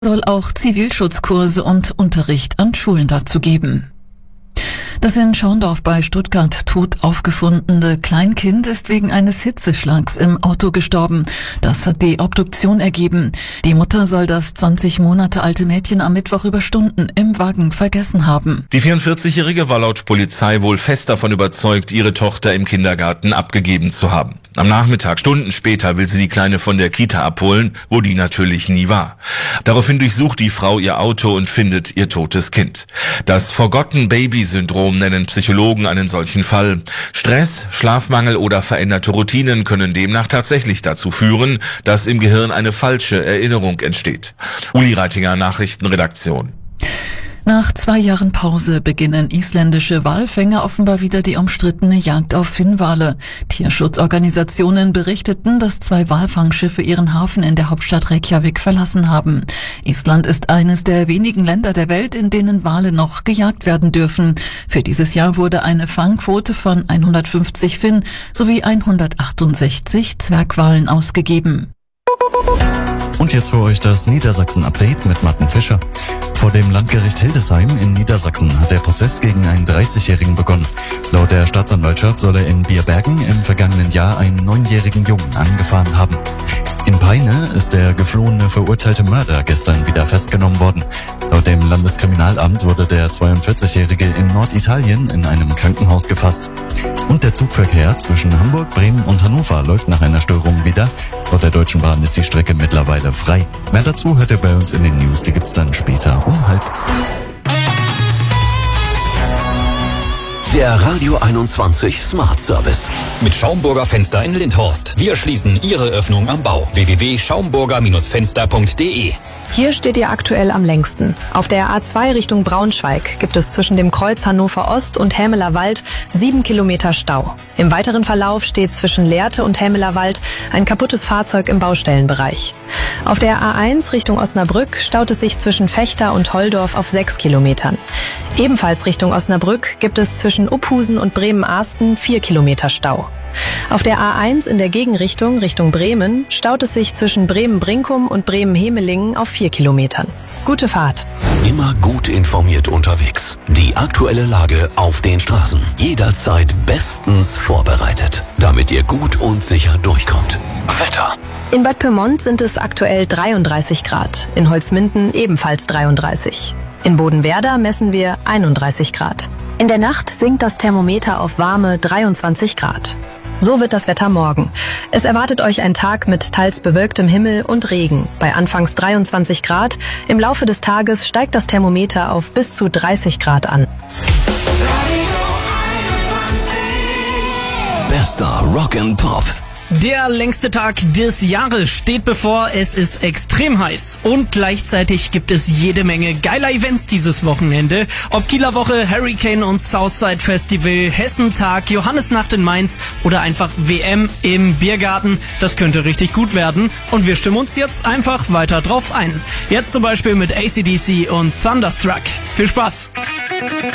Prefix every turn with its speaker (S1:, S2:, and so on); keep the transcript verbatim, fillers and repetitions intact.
S1: soll auch Zivilschutzkurse und Unterricht an Schulen dazu geben. Das in Schorndorf bei Stuttgart tot aufgefundene Kleinkind ist wegen eines Hitzeschlags im Auto gestorben. Das hat die Obduktion ergeben. Die Mutter soll das zwanzig Monate alte Mädchen am Mittwoch über Stunden im Wagen vergessen haben.
S2: Die vierundvierzig-Jährige war laut Polizei wohl fest davon überzeugt, ihre Tochter im Kindergarten abgegeben zu haben. Am Nachmittag, Stunden später, will sie die Kleine von der Kita abholen, wo die natürlich nie war. Daraufhin durchsucht die Frau ihr Auto und findet ihr totes Kind. Das Forgotten-Baby-Syndrom nennen Psychologen einen solchen Fall. Stress, Schlafmangel oder veränderte Routinen können demnach tatsächlich dazu führen, dass im Gehirn eine falsche Erinnerung entsteht. Uli Reitinger, Nachrichtenredaktion.
S1: Nach zwei Jahren Pause beginnen isländische Walfänger offenbar wieder die umstrittene Jagd auf Finnwale. Tierschutzorganisationen berichteten, dass zwei Walfangschiffe ihren Hafen in der Hauptstadt Reykjavik verlassen haben. Island ist eines der wenigen Länder der Welt, in denen Wale noch gejagt werden dürfen. Für dieses Jahr wurde eine Fangquote von hundertfünfzig Finn sowie hundertachtundsechzig Zwergwalen ausgegeben.
S3: Und jetzt für euch das Niedersachsen-Update mit Martin Fischer. Vor dem Landgericht Hildesheim in Niedersachsen hat der Prozess gegen einen dreißigjährigen begonnen. Laut der Staatsanwaltschaft soll er in Bierbergen im vergangenen Jahr einen neunjährigen Jungen angefahren haben. In Peine ist der geflohene verurteilte Mörder gestern wieder festgenommen worden. Laut dem Landeskriminalamt wurde der zweiundvierzigjährige in Norditalien in einem Krankenhaus gefasst. Und der Zugverkehr zwischen Hamburg, Bremen und Hannover läuft nach einer Störung wieder. Laut der Deutschen Bahn ist die Strecke mittlerweile frei. Mehr dazu hört ihr bei uns in den News, die gibt's dann später um halb.
S4: Der Radio einundzwanzig Smart Service.
S5: Mit Schaumburger Fenster in Lindhorst. Wir schließen Ihre Öffnung am Bau. w w w punkt schaumburger Fenster punkt de.
S6: Hier steht ihr aktuell am längsten. Auf der A zwei Richtung Braunschweig gibt es zwischen dem Kreuz Hannover Ost und Hämeler Wald sieben Kilometer Stau. Im weiteren Verlauf steht zwischen Lehrte und Hämeler Wald ein kaputtes Fahrzeug im Baustellenbereich. Auf der A eins Richtung Osnabrück staut es sich zwischen Fechter und Holdorf auf sechs Kilometern. Ebenfalls Richtung Osnabrück gibt es zwischen Uphusen und Bremen-Arsten vier Kilometer Stau. Auf der A eins in der Gegenrichtung Richtung Bremen staut es sich zwischen Bremen-Brinkum und Bremen-Hemelingen auf vier Kilometern. Gute Fahrt.
S4: Immer gut informiert unterwegs. Die aktuelle Lage auf den Straßen. Jederzeit bestens vorbereitet, damit ihr gut und sicher durchkommt. Wetter.
S6: In Bad Pyrmont sind es aktuell dreiunddreißig Grad, in Holzminden ebenfalls dreiunddreißig. In Bodenwerder messen wir einunddreißig Grad. In der Nacht sinkt das Thermometer auf warme dreiundzwanzig Grad. So wird das Wetter morgen. Es erwartet euch ein Tag mit teils bewölktem Himmel und Regen. Bei anfangs dreiundzwanzig Grad. Im Laufe des Tages steigt das Thermometer auf bis zu dreißig Grad an.
S4: Bester Rock and Pop.
S7: Der längste Tag des Jahres steht bevor, es ist extrem heiß und gleichzeitig gibt es jede Menge geiler Events dieses Wochenende. Ob Kieler Woche, Hurricane und Southside Festival, Hessentag, Johannisnacht in Mainz oder einfach W M im Biergarten, das könnte richtig gut werden und wir stimmen uns jetzt einfach weiter drauf ein. Jetzt zum Beispiel mit A C D C und Thunderstruck. Viel Spaß!